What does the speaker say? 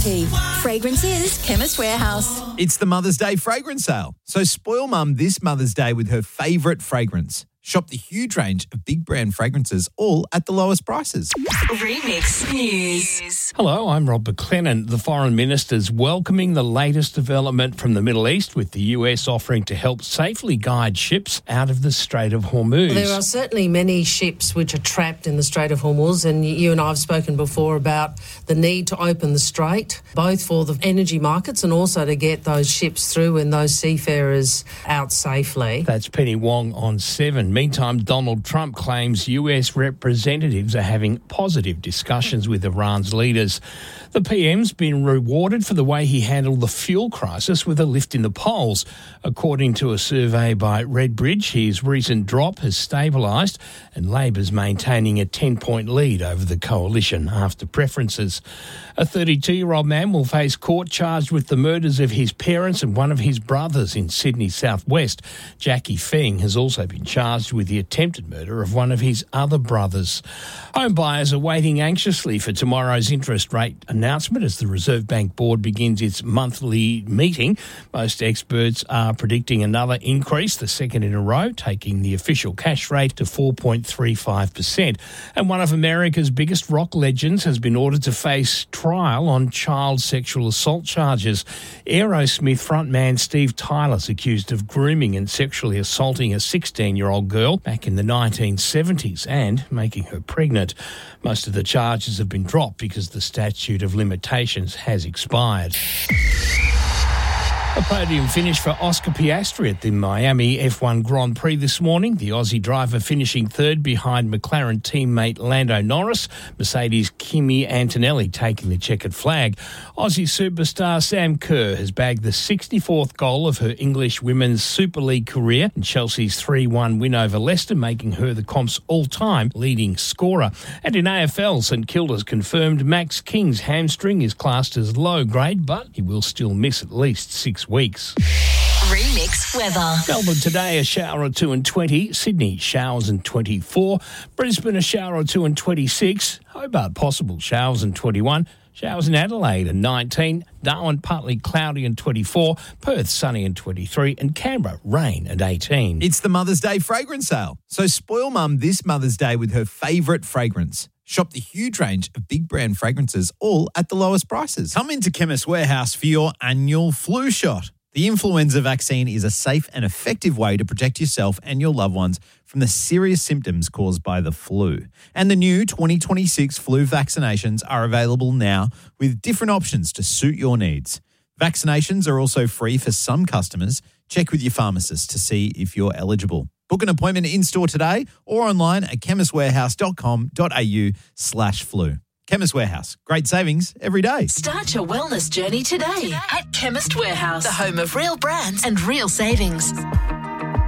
quality. Fragrance is Chemist Warehouse. It's the Mother's Day fragrance sale. So spoil Mum this Mother's Day with her favourite fragrance. Shop the huge range of big brand fragrances, all at the lowest prices. Remix News. Hello, I'm Rob McLennan. The Foreign Minister's welcoming the latest development from the Middle East, with the US offering to help safely guide ships out of the Strait of Hormuz. There are certainly many ships which are trapped in the Strait of Hormuz, and you and I have spoken before about the need to open the strait, both for the energy markets and also to get those ships through and those seafarers out safely. That's Penny Wong on 7. Meantime, Donald Trump claims US representatives are having positive discussions with Iran's leaders. The PM's been rewarded for the way he handled the fuel crisis with a lift in the polls. According to a survey by Redbridge, his recent drop has stabilised and Labor's maintaining a 10-point lead over the coalition after preferences. A 32-year-old man will face court charged with the murders of his parents and one of his brothers in Sydney southwest. Jackie Feng has also been charged with the attempted murder of one of his other brothers. Home buyers are waiting anxiously for tomorrow's interest rate announcement as the Reserve Bank Board begins its monthly meeting. Most experts are predicting another increase, the second in a row, taking the official cash rate to 4.35%. And one of America's biggest rock legends has been ordered to face trial on child sexual assault charges. Aerosmith frontman Steve Tyler's accused of grooming and sexually assaulting a 16-year-old girl back in the 1970s and making her pregnant. Most of the charges have been dropped because the statute of limitations has expired. A podium finish for Oscar Piastri at the Miami F1 Grand Prix this morning. The Aussie driver finishing third behind McLaren teammate Lando Norris. Mercedes' Kimi Antonelli taking the checkered flag. Aussie superstar Sam Kerr has bagged the 64th goal of her English Women's Super League career in Chelsea's 3-1 win over Leicester, making her the comp's all-time leading scorer. And in AFL, St Kilda's confirmed Max King's hamstring is classed as low grade, but he will still miss at least 6 weeks. Remix weather. Melbourne today, a shower or two and 20. Sydney, showers and 24. Brisbane, a shower or two and 26. Hobart, possible showers and 21. Showers in Adelaide and 19. Darwin, partly cloudy and 24. Perth, sunny and 23. And Canberra, rain and 18. It's the Mother's Day fragrance sale. So spoil Mum this Mother's Day with her favourite fragrance. Shop the huge range of big brand fragrances, all at the lowest prices. Come into Chemist Warehouse for your annual flu shot. The influenza vaccine is a safe and effective way to protect yourself and your loved ones from the serious symptoms caused by the flu. And the new 2026 flu vaccinations are available now with different options to suit your needs. Vaccinations are also free for some customers. Check with your pharmacist to see if you're eligible. Book an appointment in-store today or online at chemistwarehouse.com.au/flu. Chemist Warehouse. Great savings every day. Start your wellness journey today at Chemist Warehouse, the home of real brands and real savings.